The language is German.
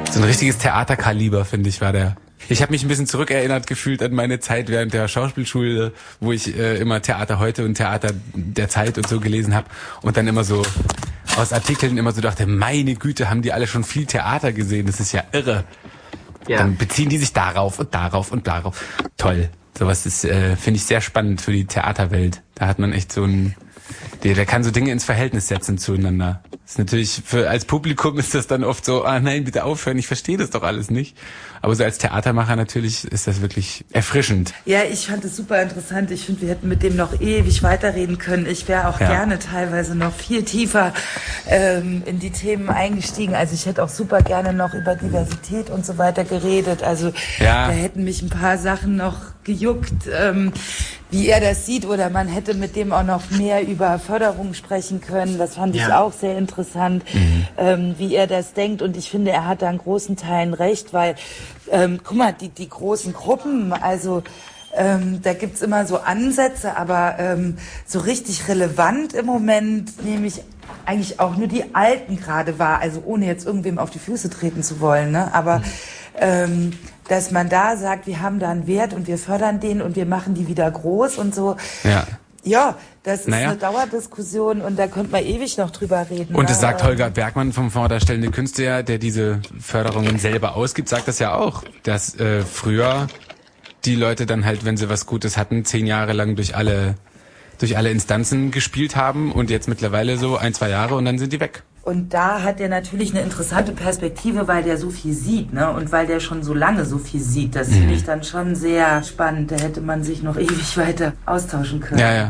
So ein richtiges Theaterkaliber, finde ich, war der. Ich habe mich ein bisschen zurückerinnert gefühlt an meine Zeit während der Schauspielschule, wo ich immer Theater heute und Theater der Zeit und so gelesen habe und dann immer so aus Artikeln immer so dachte, meine Güte, haben die alle schon viel Theater gesehen, das ist ja irre. Ja. Dann beziehen die sich darauf und darauf und darauf. Toll. Sowas ist, finde ich, sehr spannend für die Theaterwelt. Da hat man echt so ein... Der kann so Dinge ins Verhältnis setzen zueinander. Das ist natürlich, als Publikum ist das dann oft so, nein, bitte aufhören, ich verstehe das doch alles nicht. Aber so als Theatermacher natürlich ist das wirklich erfrischend. Ja, ich fand es super interessant. Ich finde, wir hätten mit dem noch ewig weiterreden können. Ich wäre auch gerne teilweise noch viel tiefer in die Themen eingestiegen. Also ich hätte auch super gerne noch über Diversität und so weiter geredet. Also da hätten mich ein paar Sachen noch gejuckt, wie er das sieht, oder man hätte mit dem auch noch mehr über Förderung sprechen können. Das fand ich auch sehr interessant, wie er das denkt. Und ich finde, er hat da in großen Teilen recht, weil, guck mal, die großen Gruppen, also da gibt's immer so Ansätze, aber so richtig relevant im Moment nehme ich eigentlich auch nur die Alten gerade wahr, also ohne jetzt irgendwem auf die Füße treten zu wollen, ne? Aber dass man da sagt, wir haben da einen Wert und wir fördern den und wir machen die wieder groß und so. Ja, das ist eine Dauerdiskussion und da könnte man ewig noch drüber reden. Und das sagt Holger Bergmann vom Fonds Darstellende Künste, der diese Förderungen selber ausgibt, sagt das ja auch, dass früher die Leute dann halt, wenn sie was Gutes hatten, 10 Jahre lang durch alle Instanzen gespielt haben und jetzt mittlerweile so 1-2 Jahre und dann sind die weg. Und da hat er natürlich eine interessante Perspektive, weil der so viel sieht, ne? Und weil der schon so lange so viel sieht. Das finde ich dann schon sehr spannend. Da hätte man sich noch ewig weiter austauschen können. Ja.